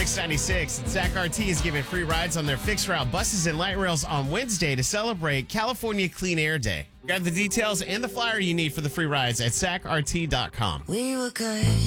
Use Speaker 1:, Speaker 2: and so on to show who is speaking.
Speaker 1: Mix 96. Zach RT is giving free rides on their fixed route buses and light rails on Wednesday to celebrate California Clean Air Day. Grab the details and the flyer you need for the free rides at zachrt.com.
Speaker 2: We were good.